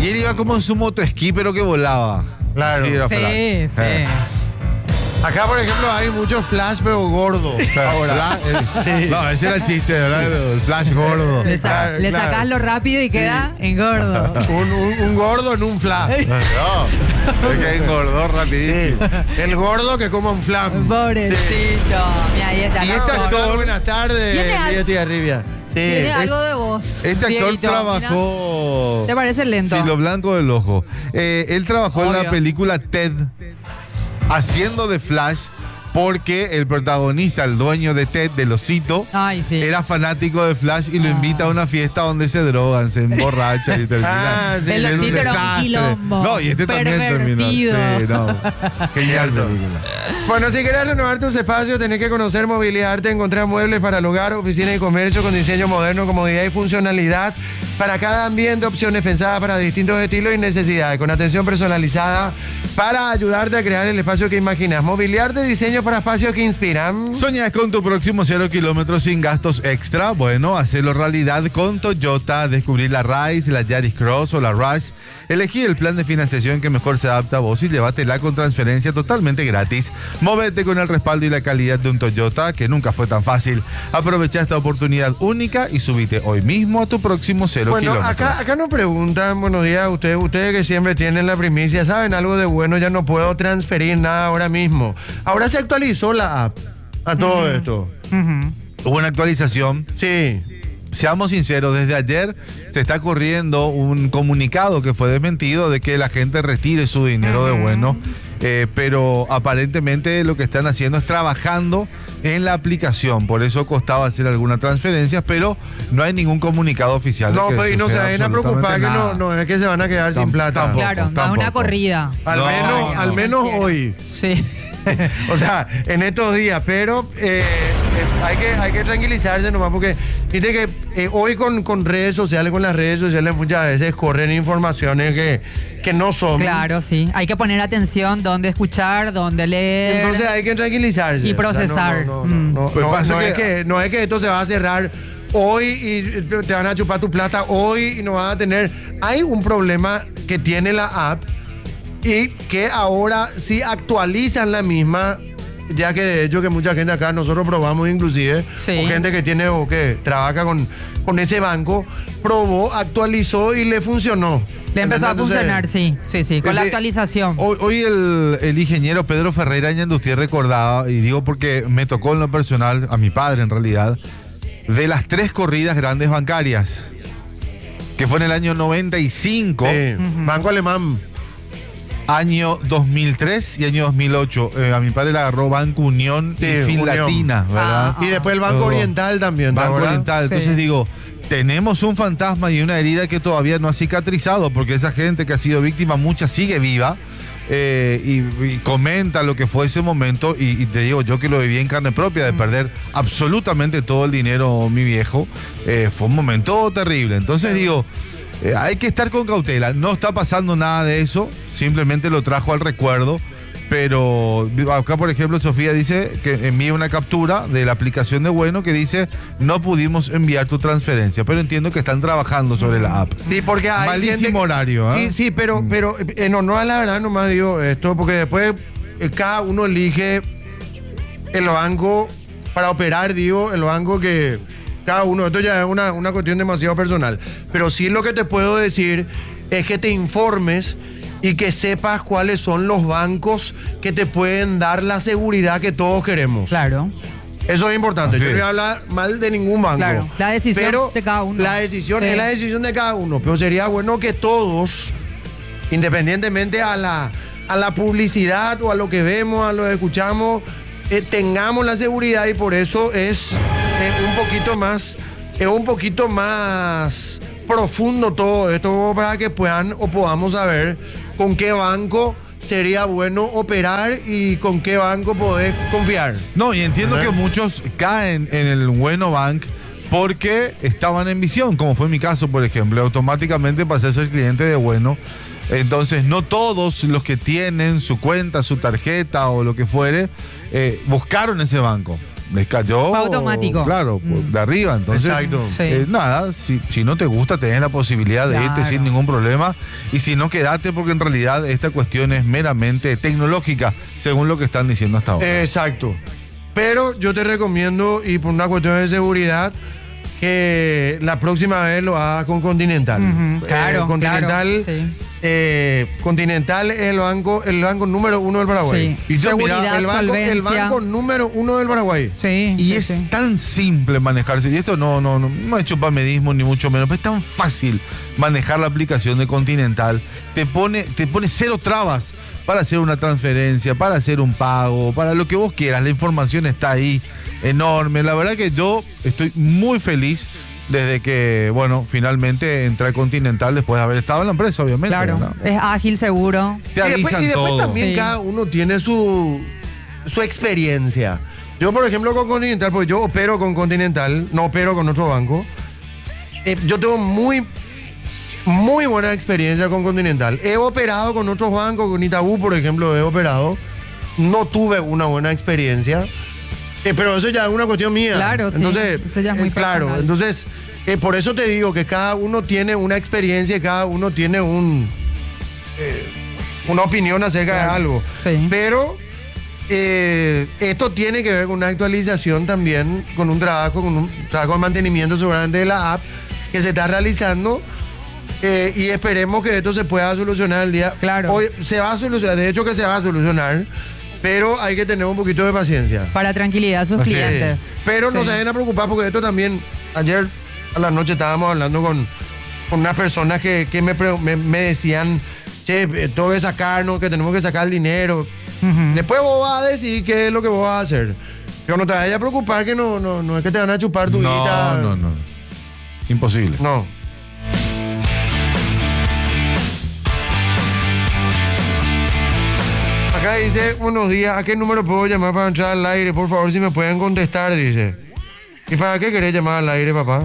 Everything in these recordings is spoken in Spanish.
Y él iba como en su motoesquí, pero que volaba. Claro. Sí, era Sí, Flash. sí. Acá, por ejemplo, hay muchos Flash, pero gordo. Ahora. Sí. No, ese era el chiste, ¿verdad? El Flash gordo. Le Claro. sacás lo rápido y queda engordo. Un gordo en un Flash. No, es que engordó rapidísimo. El gordo que come un flam. Pobrecito. Mira, ahí está. Y ¿no? este actor- Buenas tardes, ¿Tiene algo? Leti Arribia. Sí. Tiene algo de voz. Este actor Dieguito, trabajó... mira. ¿Te parece lento? Sí, lo blanco del ojo. Él trabajó en Obvio. la película Ted, haciendo de Flash, porque el protagonista, el dueño de Ted, del osito, Ay, sí. era fanático de Flash y lo invita a una fiesta donde se drogan, se emborrachan y terminan. sí, El Es un osito era un desastre. quilombo. No, y este también terminó. Pervertido. Sí, no. Genial película. Bueno, si querés renovar tus espacios, tenés que conocer Mobiliar Arte, encontrar muebles para el hogar, oficina y comercio con diseño moderno, comodidad y funcionalidad. Para cada ambiente, opciones pensadas para distintos estilos y necesidades, con atención personalizada para ayudarte a crear el espacio que imaginas. Mobiliar de diseño para espacios que inspiran. ¿Soñas con tu próximo 0 kilómetros sin gastos extra? Bueno, hacelo realidad con Toyota. Descubrir la Rise, la Yaris Cross o la Rush. Elegí el plan de financiación que mejor se adapta a vos y llévatela con transferencia totalmente gratis. Móvete con el respaldo y la calidad de un Toyota, que nunca fue tan fácil. Aprovecha esta oportunidad única y subite hoy mismo a tu próximo 0 Bueno, kilómetros. acá nos preguntan, buenos días, ustedes que siempre tienen la primicia, ¿saben algo de bueno? Ya no puedo transferir nada ahora mismo. Ahora se actualizó la app a todo esto. Hubo una actualización. Sí. Seamos sinceros, desde ayer se está corriendo un comunicado que fue desmentido de que la gente retire su dinero de bueno, pero aparentemente lo que están haciendo es trabajando en la aplicación, por eso costaba hacer algunas transferencias, pero no hay ningún comunicado oficial. No, de que pero y no se suceda vayan a preocupar que absolutamente no es que se van a quedar sin plata. tampoco. Claro, no es tampoco. una corrida. No. Al menos hoy. Sí. O sea, en estos días, pero hay que tranquilizarse nomás porque viste que hoy con redes sociales, con las redes sociales muchas veces corren informaciones que no son. Claro, sí. Hay que poner atención dónde escuchar, dónde leer. Entonces hay que tranquilizarse. Y procesar. Pues pasa no es que esto se va a cerrar hoy y te van a chupar tu plata hoy y no vas a tener. Hay un problema que tiene la app y que ahora si actualizan la misma, ya que de hecho que mucha gente acá, nosotros probamos inclusive, Sí. o gente que tiene o que trabaja con ese banco, probó, actualizó y le funcionó. Le empezó a Entonces, funcionar, sí, con la Desde- actualización. Hoy el ingeniero Pedro Ferreira Ñandustí recordaba, y digo porque me tocó en lo personal, a mi padre en realidad, de las 3 corridas grandes bancarias, que fue en el año 95, sí, Banco Alemán. año 2003 y año 2008. A mi padre le agarró Banco Unión Sí, y Fin Unión. Latina, ¿verdad? Y después el Banco Oh. Oriental también. ¿te Banco acuerdas? Oriental. Sí. Entonces digo, tenemos un fantasma y una herida que todavía no ha cicatrizado, porque esa gente que ha sido víctima, mucha sigue viva. Y comenta lo que fue ese momento y te digo, yo que lo viví en carne propia de perder absolutamente todo el dinero, mi viejo, fue un momento terrible. Entonces digo, hay que estar con cautela, no está pasando nada de eso, simplemente lo trajo al recuerdo. Pero acá, por ejemplo, Sofía dice que envía una captura de la aplicación de Bueno que dice no pudimos enviar tu transferencia, pero entiendo que están trabajando sobre la app. Sí, porque hay Malísimo gente que- horario, ¿eh? Sí, pero en honor a la verdad nomás digo esto, porque después cada uno elige el banco para operar, digo, el banco que cada uno, esto ya es una cuestión demasiado personal, pero sí lo que te puedo decir es que te informes y que sepas cuáles son los bancos que te pueden dar la seguridad que todos queremos. Claro. Eso es importante. Así Yo no voy es. a hablar mal de ningún banco. Claro, la decisión pero de cada uno. La decisión Sí. es la decisión de cada uno. Pero sería bueno que todos, independientemente a la publicidad o a lo que vemos, a lo que escuchamos, tengamos la seguridad y por eso es un poquito más profundo todo esto para que puedan o podamos saber con qué banco sería bueno operar y con qué banco poder confiar. No, y entiendo Ajá. que muchos caen en el Bueno Bank porque estaban en visión, como fue mi caso, por ejemplo. Automáticamente pasé a ser cliente de Bueno. Entonces, no todos los que tienen su cuenta, su tarjeta o lo que fuere, buscaron ese banco. les cayó. Fue automático. Claro, de arriba. Entonces, Exacto. Sí. nada, si no te gusta, tenés la posibilidad de irte Claro. sin ningún problema. Y si no, quedate, porque en realidad esta cuestión es meramente tecnológica, según lo que están diciendo hasta ahora. Exacto. Pero yo te recomiendo, y por una cuestión de seguridad, que la próxima vez lo hagas con Continental. Ujú, claro, Continental, claro, Continental es el banco número 1 del Paraguay. Sí. Y yo, mira, Seguridad, El solvencia. banco número 1 del Paraguay. Sí. Y sí, es sí. tan simple manejarse. Y esto no es chupamedismo ni mucho menos, pero es tan fácil manejar la aplicación de Continental. Te pone cero trabas para hacer una transferencia, para hacer un pago, para lo que vos quieras. La información está ahí, enorme. La verdad que yo estoy muy feliz desde que, bueno, finalmente entré a Continental después de haber estado en la empresa, obviamente. Claro, ¿no? es ágil, seguro. Te Y avisan después todo. también Sí. cada uno tiene su experiencia. Yo, por ejemplo, con Continental, porque yo opero con Continental, no opero con otro banco. Yo tengo muy buena experiencia con Continental. He operado con otros bancos, con Itaú, por ejemplo, he operado. No tuve una buena experiencia. Pero eso ya es una cuestión mía. Claro, sí. Entonces, Eso ya es muy claro. personal. Entonces, por eso te digo que cada uno tiene una experiencia y cada uno tiene una opinión acerca de algo. Sí. Pero esto tiene que ver con una actualización también, con un trabajo de mantenimiento seguramente de la app que se está realizando. Y esperemos que esto se pueda solucionar el día. Claro. Hoy se va a solucionar, de hecho que se va a solucionar, pero hay que tener un poquito de paciencia. Para tranquilidad de sus Así clientes. Pero no Sí. se vayan a preocupar porque esto también, ayer a la noche estábamos hablando con unas personas que me decían, che, tengo que sacarnos, que tenemos que sacar el dinero. Ujú. Después vos vas a decidir qué es lo que vos vas a hacer. Pero no te vayas a preocupar que no es que te van a chupar tu guita. No. Imposible. No. Acá dice, buenos días, ¿a qué número puedo llamar para entrar al aire? Por favor, si me pueden contestar, dice. ¿Y para qué querés llamar al aire, papá?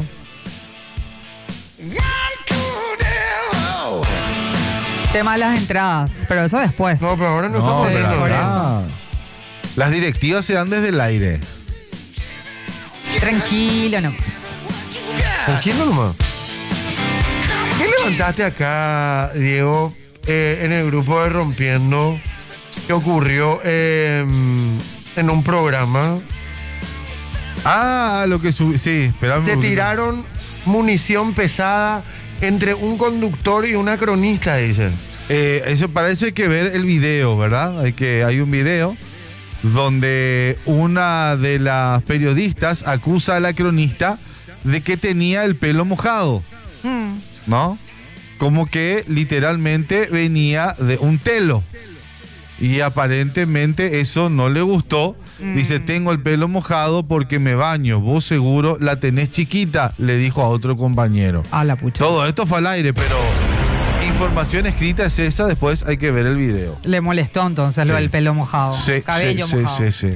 Tema de las entradas, pero eso después. No, pero ahora no, No, estamos sí, hablando. por ¿verdad? Las directivas se dan desde el aire. Tranquilo, no. Tranquilo nomás. ¿Qué levantaste acá, Diego, en el grupo de Rompiendo? ¿Qué ocurrió en un programa? Ah, lo que subí. Sí, esperame. Se tiraron munición pesada entre un conductor y una cronista, dice. Para eso hay que ver el video, ¿verdad? Hay un video donde una de las periodistas acusa a la cronista de que tenía el pelo mojado, ¿no? Como que literalmente venía de un telo. Y aparentemente eso no le gustó. Dice, tengo el pelo mojado porque me baño. Vos seguro la tenés chiquita, le dijo a otro compañero. A la pucha. Todo esto fue al aire, pero información escrita es esa, después hay que ver el video. Le molestó entonces Sí. lo del pelo mojado. Sí, Cabello sí, mojado. sí.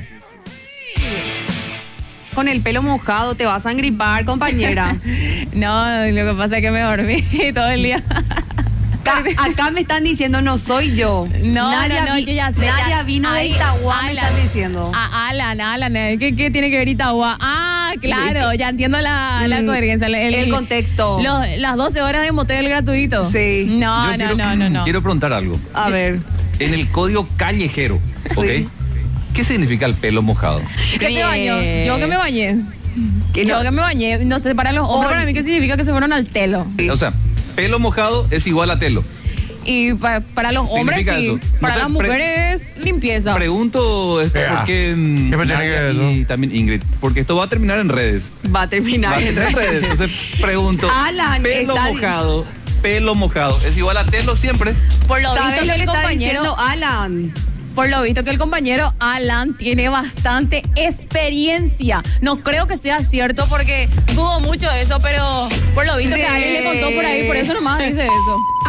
Con el pelo mojado te vas a engripar, compañera. No, lo que pasa es que me dormí todo el día. Acá me están diciendo no soy yo. No, Nadia no, yo ya sé. Nadia vino de Ay, Itagua, me Alan. están diciendo. Alan, ¿qué tiene que ver Itagua? Ah, claro, ya entiendo la coherencia. El contexto. Las 12 horas de motel gratuito. Sí. No. Quiero preguntar algo. A ver. En el código callejero, ¿ok? Sí. ¿Qué significa el pelo mojado? ¿Qué se bañó? Yo que me bañé. Que no- Yo que me bañé. No sé, para los hombres, Hoy. para mí, ¿qué significa que se fueron al telo? O sea, pelo mojado es igual a telo. Y para los hombres, Significa sí. eso. Para No sé, las mujeres, limpieza. Pregunto esto porque ¿Qué me tiene que ver eso? y también Ingrid, porque esto va a terminar en redes. Va a terminar. Va a terminar en redes. Entonces pregunto, Alan, pelo mojado, ¿es igual a telo siempre? Por lo ¿Sabes visto lo que que el está compañero... diciendo Alan? Por lo visto que el compañero Alan tiene bastante experiencia. No creo que sea cierto porque dudo mucho de eso, pero por lo visto que alguien le contó por ahí, por eso nomás dice eso.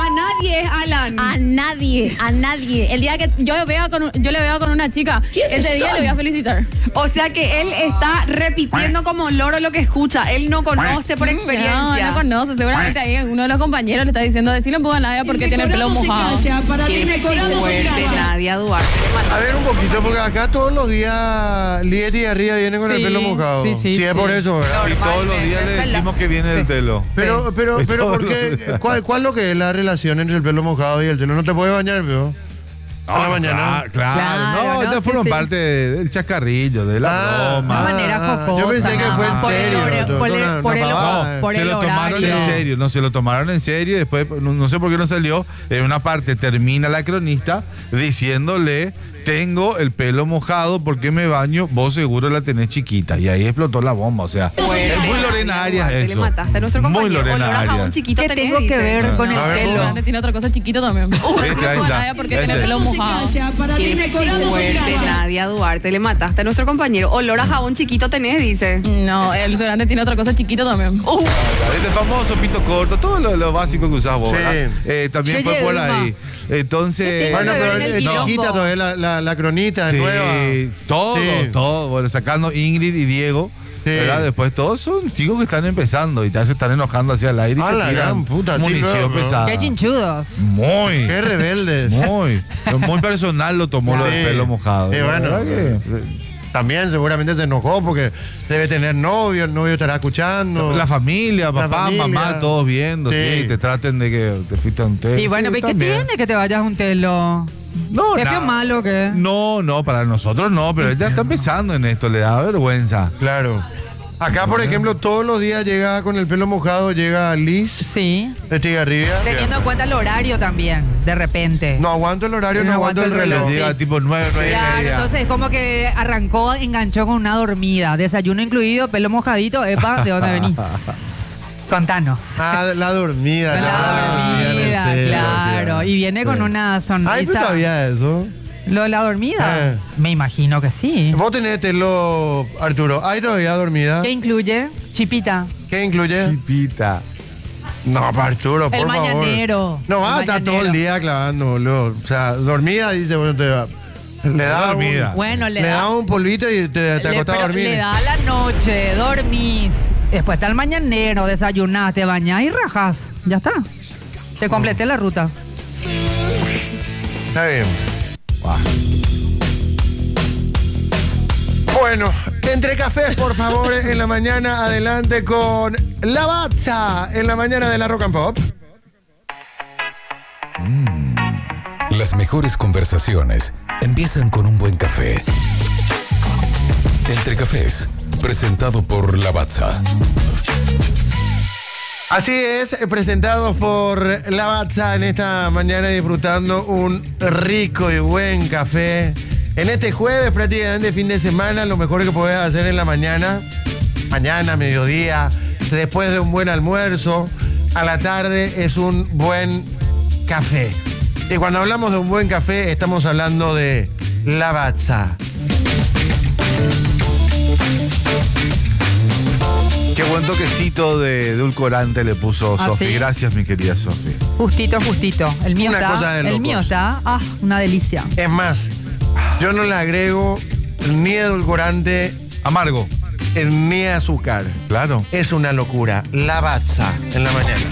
A nadie, Alan. A nadie, a nadie. El día que yo le veo con una chica, ese día le voy a felicitar. O sea que él está repitiendo como loro lo que escucha. Él no conoce por experiencia. No conoce. Seguramente ahí uno de los compañeros le está diciendo, decirle un poco a Nadia porque tiene el pelo mojado. Qué fuerte, Nadia Duarte. A ver un poquito, porque acá todos los días Lieti de arriba viene con el Sí, pelo mojado. sí, es por eso, ¿verdad? Y todos los días le decimos que viene del pelo. Pero, Es ¿por todo qué? ¿Cuál es lo que es la relación entre el pelo mojado y el pelo? No te puedes bañar, pero a la mañana. Claro. No, estas fueron parte del chascarrillo, de la broma. De manera jocosa. Yo pensé que fue en Por el serio. hora- doctor, por el- una por el- pavada. por Se el lo tomaron horario. en serio, no, se lo tomaron en serio y después, no sé por qué no salió, en una parte termina la cronista diciéndole, tengo el pelo mojado porque me baño, vos seguro la tenés chiquita. Y ahí explotó la bomba, o sea, Fuerte, es muy Nadia Lorena Arias Duarte, eso. Le mataste a nuestro Muy compañero. Lorena Olor a jabón Arias. chiquito ¿Qué tenés, tengo que dice. ver con el A ver, pelo? Seguramente tiene otra cosa chiquita también. Decirle ahí un poco a está. Nadia porque Ese. tiene el pelo mojado. Qué fuerte, Nadia Duarte. Le mataste a nuestro compañero. Olor a jabón chiquito tenés, dice. No, el seguramente tiene otra cosa chiquita también. Este famoso pito corto, todo lo básico que usás vos, Sí. ¿verdad? También Che, fue por Yeduma. ahí. Entonces. tengo Bueno, que pero ver en el es quilombo. chiquita todavía la cronita Sí, nueva. todo, Sí. todo. Bueno, sacando Ingrid y Diego, Sí. ¿verdad? Después todos son chicos que están empezando y ya se están enojando hacia el aire y Ah, se la tiran gran puta, sí, munición claro, ¿no? pesada. Qué chinchudos. Muy, Qué rebeldes. muy personal lo tomó lo del Sí. pelo mojado. Sí, La bueno, verdad que- también seguramente se enojó porque debe tener novio, el novio estará escuchando. la familia, papá, familia. mamá, todos viendo, Sí. sí, te traten de que te fuiste a un té. Y bueno, Sí, ¿qué también. tiene que te vayas a un telo? No, ¿Es nada. que malo que? No, para nosotros no, pero ella está empezando en esto, le da vergüenza. Claro. Acá, por ejemplo, todos los días llega con el pelo mojado, llega Liz Sí. de Estigarribia. Teniendo en cuenta el horario también, de repente. No aguanto el horario, no, No aguanto el aguanto el reloj. reloj. Llega tipo 9, 9 y Claro, media. entonces es como que arrancó, enganchó con una dormida. Desayuno incluido, pelo mojadito. Epa, ¿de dónde venís? Contanos. Ah, la dormida. La en el dormida, pelo, claro. sí. Y viene con Sí. una sonrisa. Ay, pero todavía eso. ¿Lo de la dormida? Eh. Me imagino que sí. Vos tenés telo, Arturo. ¿Hay todavía dormida? ¿Qué incluye? Chipita. ¿Qué incluye? Chipita. No, para Arturo, por El favor. mañanero. No va a El estar todo el mañanero. día clavando, boludo. O sea, dormida, dice, bueno, te va. Le da Dormida. un, Bueno, le da un polvito y te acostás a pero dormir. le da la noche, dormís. Después está el mañanero, desayunás, te bañás y rajás. Ya está. Te completé la ruta. Está bien. Bueno, entre cafés, por favor, en la mañana, adelante con Lavazza, en la mañana de la Rock and Pop. Las mejores conversaciones empiezan con un buen café. Entre Cafés, presentado por Lavazza. Así es, presentados por Lavazza en esta mañana disfrutando un rico y buen café. En este jueves, prácticamente fin de semana, lo mejor que podés hacer en la mañana, mediodía, después de un buen almuerzo, a la tarde es un buen café. Y cuando hablamos de un buen café, estamos hablando de Lavazza. Qué buen toquecito de edulcorante le puso ¿Ah, Sofi. sí? Gracias, mi querida Sofi. Justito, justito. El mío Una está. cosa de El locos. mío está. Ah, una delicia. Es más, yo no le agrego ni edulcorante Amargo. ni azúcar. Claro. Es una locura. Lavazza en la mañana.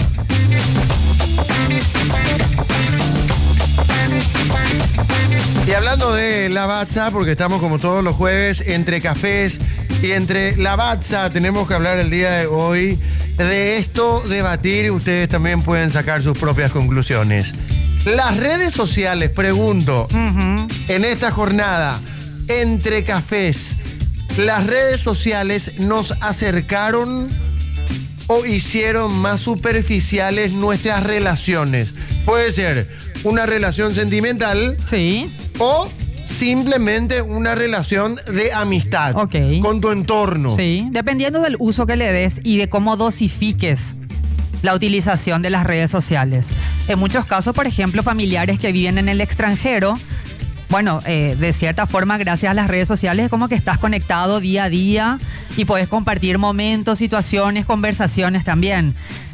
Y hablando de Lavazza, porque estamos como todos los jueves entre cafés y entre Lavazza, tenemos que hablar el día de hoy de esto, debatir, y ustedes también pueden sacar sus propias conclusiones. Las redes sociales, pregunto, en esta jornada, entre cafés, ¿las redes sociales nos acercaron o hicieron más superficiales nuestras relaciones? Puede ser una relación sentimental Sí. o simplemente una relación de amistad Ok. con tu entorno. Sí. Dependiendo del uso que le des y de cómo dosifiques la utilización de las redes sociales. En muchos casos, por ejemplo, familiares que viven en el extranjero, bueno, de cierta forma, gracias a las redes sociales, es como que estás conectado día a día y puedes compartir momentos, situaciones, conversaciones también.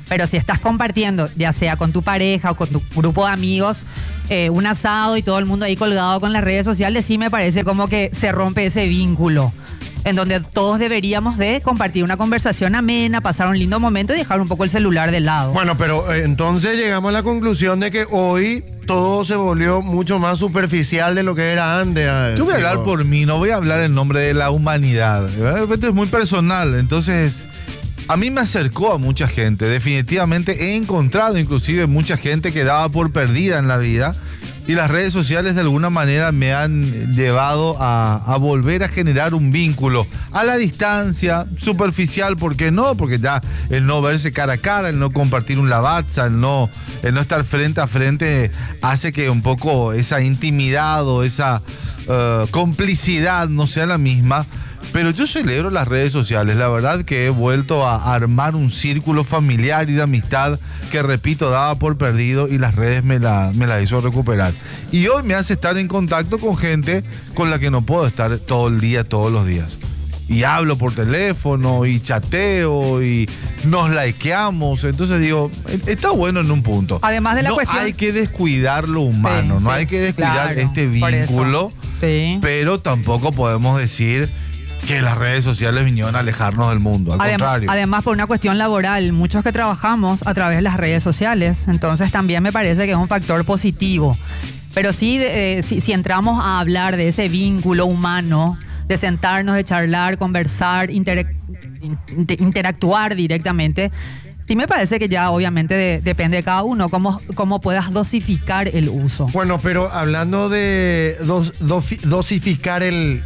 Pero si estás compartiendo, ya sea con tu pareja o con tu grupo de amigos, un asado y todo el mundo ahí colgado con las redes sociales, sí me parece como que se rompe ese vínculo en donde todos deberíamos de compartir una conversación amena, pasar un lindo momento y dejar un poco el celular de lado. Bueno, pero entonces llegamos a la conclusión de que hoy todo se volvió mucho más superficial de lo que era antes. Yo voy a hablar por mí, no voy a hablar en nombre de la humanidad. Esto es muy personal, entonces a mí me acercó a mucha gente. Definitivamente he encontrado inclusive mucha gente que daba por perdida en la vida. Y las redes sociales de alguna manera me han llevado a volver a generar un vínculo a la distancia, superficial, ¿por qué no? Porque ya el no verse cara a cara, el no compartir un lavazza, el no estar frente a frente hace que un poco esa intimidad o esa complicidad no sea la misma. Pero yo celebro las redes sociales, la verdad que he vuelto a armar un círculo familiar y de amistad que, repito, daba por perdido y las redes me la hizo recuperar. Y hoy me hace estar en contacto con gente con la que no puedo estar todo el día, todos los días. Y hablo por teléfono y chateo y nos likeamos, entonces digo, está bueno en un punto. Además de la cuestión... hay que descuidar lo humano, Sí, no sí, hay que descuidar claro, este por eso. vínculo, Sí. pero tampoco podemos decir que las redes sociales vinieron a alejarnos del mundo, al contrario. Además, por una cuestión laboral, muchos que trabajamos a través de las redes sociales, entonces también me parece que es un factor positivo. Pero sí, si entramos a hablar de ese vínculo humano, de sentarnos, de charlar, conversar, interactuar directamente, sí me parece que ya obviamente depende de cada uno, cómo puedas dosificar el uso. Bueno, pero hablando de dosificar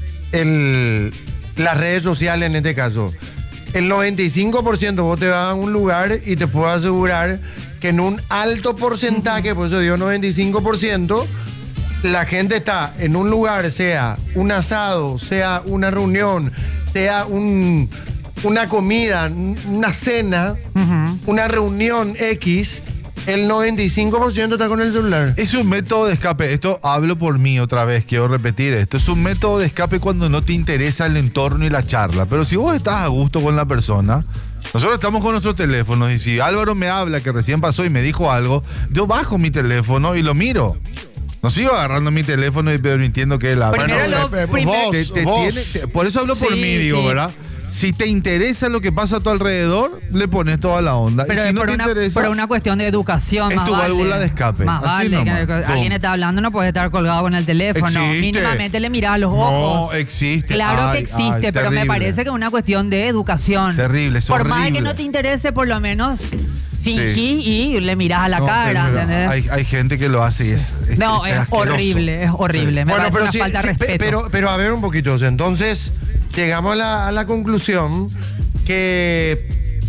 las redes sociales en este caso, el 95% vos te vas a un lugar y te puedo asegurar que en un alto porcentaje, por eso digo 95%, la gente está en un lugar, sea un asado, sea una reunión, sea una comida, una cena, una reunión X, el 95% está con el celular. Es un método de escape. Esto hablo por mí otra vez, quiero repetir esto. Es un método de escape cuando no te interesa el entorno y la charla. Pero si vos estás a gusto con la persona, nosotros estamos con nuestros teléfonos y si Álvaro me habla, que recién pasó y me dijo algo, yo bajo mi teléfono y lo miro. No sigo agarrando mi teléfono y permitiendo que él hable. Por eso hablo por mí, digo, ¿verdad? Si te interesa lo que pasa a tu alrededor, le pones toda la onda. Pero y si no te interesa, por una cuestión de educación. es más tu válvula de escape. Más Así vale. nomás. Que alguien está hablando, no puede estar colgado con el teléfono. Existe. Mínimamente le mirás a los ojos. No, existe. Claro que Ay, existe, ay, pero me terrible. parece que es una cuestión de educación. Terrible, es Por más de que horrible. no te interese, por lo menos fingí Sí. y le mirás a la No, cara, pero ¿entendés? hay gente que lo hace y es No, es asqueroso. horrible, es horrible. Me parece una falta de respeto. Pero a ver un poquito, o sea, entonces llegamos a la conclusión que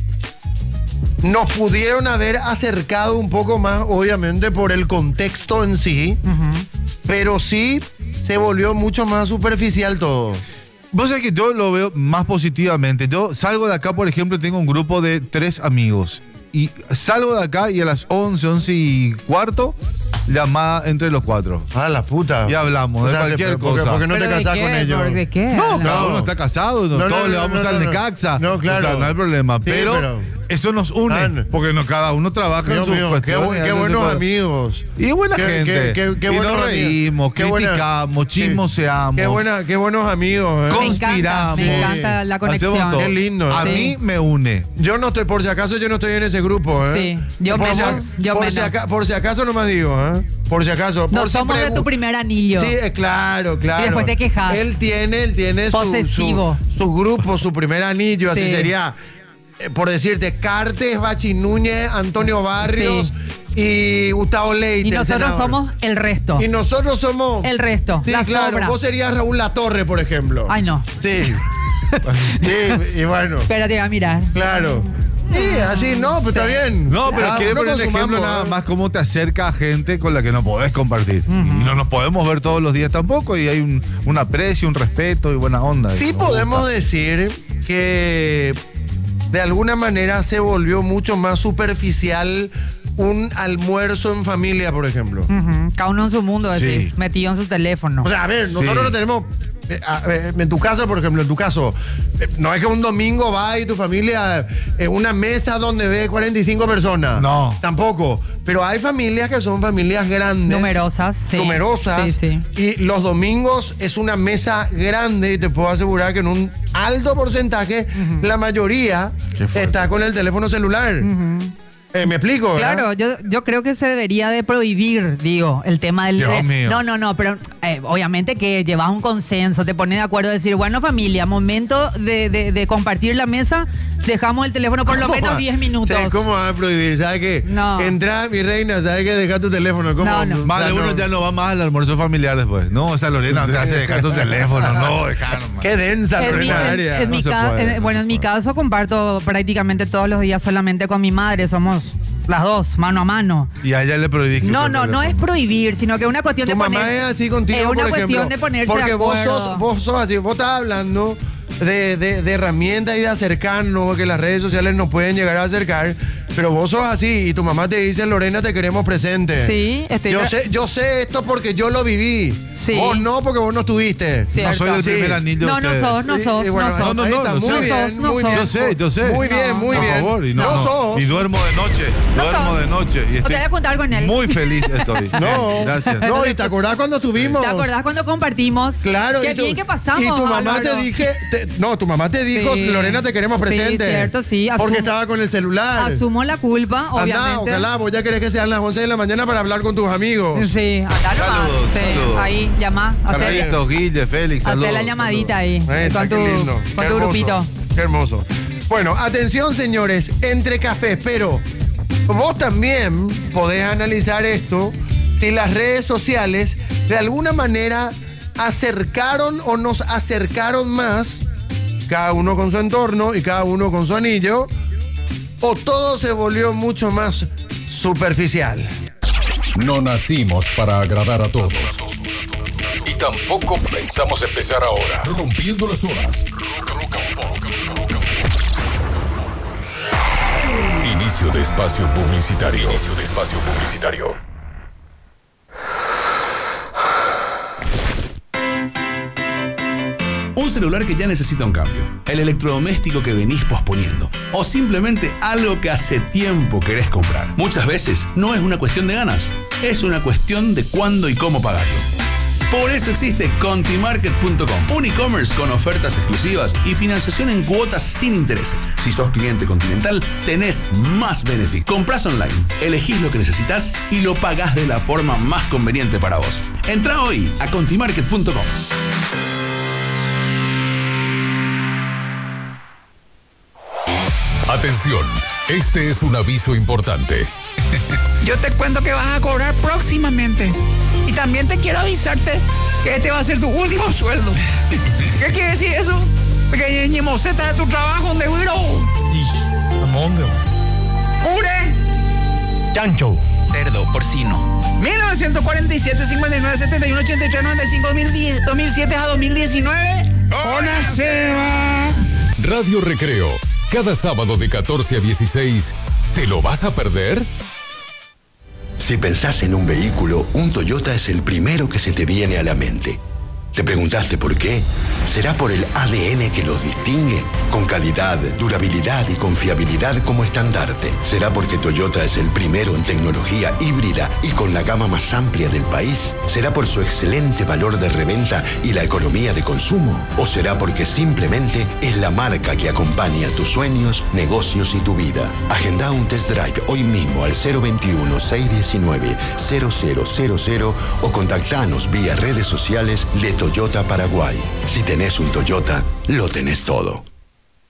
nos pudieron haber acercado un poco más, obviamente por el contexto en sí, pero sí se volvió mucho más superficial todo. Vos sabés que yo lo veo más positivamente. Yo salgo de acá, por ejemplo, tengo un grupo de 3 amigos. Y salgo de acá y a las 11:15, llamada entre los 4. Ah, la puta. Y hablamos de cualquier cosa. ¿Por qué no te ¿Pero de casás qué? con ellos? ¿Por de qué? No, No. cada uno está casado, todos le vamos al Necaxa. No, claro. O sea, no hay problema. Sí, pero eso nos une. Porque cada uno trabaja en Dios sus mío, cuestiones. qué buenos amigos. Y buena Qué- gente. qué- qué y buenos nos amigos. reímos, Qué buena- criticamos, chismoseamos. Qué buenos amigos. Me Conspiramos. encanta la conexión. Hacemos todo. Qué lindo. A Sí. mí me une. Yo no estoy, por si acaso, yo no estoy en ese grupo, ¿eh? Sí, yo por menos, si, yo por menos. por si acaso nomás digo, ¿eh? Por si acaso. No por si somos de tu primer anillo. Sí, claro. Y después te quejas. Él tiene Posesivo. su grupo, su primer anillo, así Sí. sería, por decirte, Cartes, Bachi Núñez, Antonio Barrios y Gustavo Leite. Y el nosotros senador. somos el resto. Y nosotros somos... El resto, Sí, la claro. sobra. Vos serías Raúl Latorre, por ejemplo. Ay, no. Sí. Sí, y bueno, Espérate, voy a mirar. claro. Sí, así, no, pero está bien. No, pero Ah, quiero uno poner un ejemplo consumamos, nada ¿eh? más cómo te acerca a gente con la que no podés compartir. Y no nos podemos ver todos los días tampoco y hay un aprecio, un respeto y buena onda. Sí Eso me podemos gusta. decir que de alguna manera se volvió mucho más superficial un almuerzo en familia, por ejemplo. Cada uno en su mundo, decís, Sí. metido en su teléfono. O sea, a ver, nosotros Sí. no tenemos en tu caso, por ejemplo, no es que un domingo va y tu familia una mesa donde ve 45 personas. No. Tampoco. Pero hay familias que son familias grandes. Numerosas, sí. Numerosas. Sí. Y los domingos es una mesa grande y te puedo asegurar que en un alto porcentaje la mayoría está con el teléfono celular. ¿Me explico? Claro, yo creo que se debería de prohibir, digo, el tema del... Dios mío. No, pero obviamente que llevas un consenso, te pones de acuerdo a decir, bueno, familia, momento de compartir la mesa, dejamos el teléfono por lo menos 10 minutos. ¿Sabes cómo va a prohibir? ¿Sabes qué? No. Entra, mi reina, ¿sabes qué? Deja tu teléfono. ¿Cómo? No. Más de uno ya no va más al almuerzo familiar después. No, o sea, Lorena, te hace dejar tu teléfono. No, dejar nomás. Qué densa, Lorena. En No se puede. bueno, en mi caso comparto prácticamente todos los días solamente con mi madre, somos las dos, mano a mano. Y a ella le prohibís que use el No es teléfono. prohibir, sino que es una cuestión Tu de mamá ponerse... es así contigo, es una por cuestión ejemplo, de ponerse porque de acuerdo. vos sos así, vos estás hablando de herramientas y de acercarnos, que las redes sociales nos pueden llegar a acercar, pero vos sos así y tu mamá te dice, Lorena, te queremos presente. Sí, estoy... Yo sé esto porque yo lo viví. Sí. Vos no, porque vos no estuviste. Cierto. No soy del Sí. primer anillo de No ustedes. sos. Sí, y bueno, No, ahí está, no muy sé. bien, No muy sos. bien. Yo sé. Muy bien, muy Por bien. favor, y no sos. Y duermo de noche. No Duermo sos. de noche. Y No estoy te voy a juntar con él. muy feliz estoy. No, Sí, gracias. No, y te acordás cuando estuvimos. ¿Te acordás cuando compartimos? Claro. Qué y tú- bien que pasamos, Y tu mamá Álvaro. tu mamá te dijo, Sí. Lorena, te queremos Sí, presente. cierto, sí, Porque asumo- estaba con el celular. Asumo la culpa, Andá, obviamente. ojalá, vos ya querés que sean las 11 de la mañana para hablar con tus amigos. Sí, andá nomás. Saludos, Sí, saludos. ahí, llamá. Carlitos, Guille, Félix, saludos. Hacer la llamadita ahí. Está, Con tu, qué lindo. con Qué tu hermoso, grupito. Qué hermoso. Bueno, atención, señores, entre cafés, pero vos también podés analizar esto si las redes sociales de alguna manera acercaron o nos acercaron más, cada uno con su entorno y cada uno con su anillo, o todo se volvió mucho más superficial. No nacimos para agradar a todos. Y tampoco pensamos empezar ahora. Rompiendo las horas. Inicio de espacio publicitario. Un celular que ya necesita un cambio, el electrodoméstico que venís posponiendo o simplemente algo que hace tiempo querés comprar. Muchas veces no es una cuestión de ganas, es una cuestión de cuándo y cómo pagarlo. Por eso existe Contimarket.com, un e-commerce con ofertas exclusivas y financiación en cuotas sin intereses. Si sos cliente Continental, tenés más beneficios. Comprás online, elegís lo que necesitas y lo pagás de la forma más conveniente para vos. Entrá hoy a Contimarket.com. Atención, este es un aviso importante. Yo te cuento que vas a cobrar próximamente. Y también te quiero avisarte que este va a ser tu último sueldo. ¿Qué quiere decir eso? Porque ñemoseta de tu trabajo, donde huiro. ¿Dónde? ¡Ure! Chancho. Cerdo, porcino. 1947, 59, 71, 83, 95, 2010, 2007 a 2019. ¡Hola, Seba! Radio Recreo, cada sábado de 14 a 16. ¿Te lo vas a perder? Si pensás en un vehículo, un Toyota es el primero que se te viene a la mente. ¿Te preguntaste por qué? ¿Será por el ADN que los distingue? Con calidad, durabilidad y confiabilidad como estandarte. ¿Será porque Toyota es el primero en tecnología híbrida y con la gama más amplia del país? ¿Será por su excelente valor de reventa y la economía de consumo? ¿O será porque simplemente es la marca que acompaña tus sueños, negocios y tu vida? Agenda un test drive hoy mismo al 021-619-0000 o contactanos vía redes sociales de Toyota Paraguay. Si tenés un Toyota, lo tenés todo.